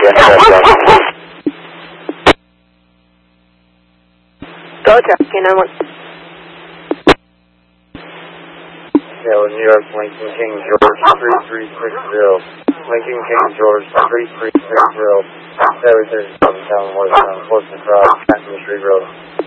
Go truck, K91. Yeah, New York, Lincoln King George 3360. Lincoln King George 3360. That was his down West Portsmouth Road, Canton Street Road.